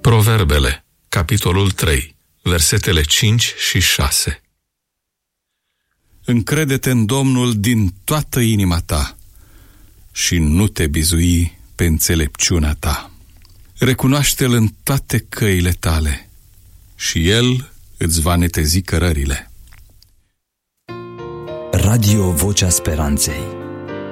Proverbele, capitolul 3, versetele 5 și 6. Încrede-te în Domnul din toată inima ta și nu te bizui pe înțelepciunea ta. Recunoaște-L în toate căile tale și El îți va netezi cărările. Radio Vocea Speranței.